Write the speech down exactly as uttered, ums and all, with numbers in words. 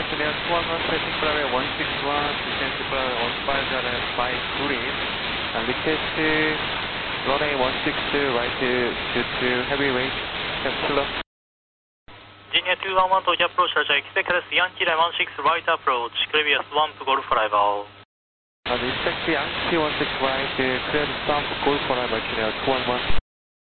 Clear two one one, passing runway one six one, descent runway one five zero, five green. And request runway one six right due to heavy rain. Slow. Virginia two one one to approach, Roger, expect Yankee one six right approach, clear swamp Golf arrival. And expect Yankee one six right, clear swamp Golf arrival, Clear two one one.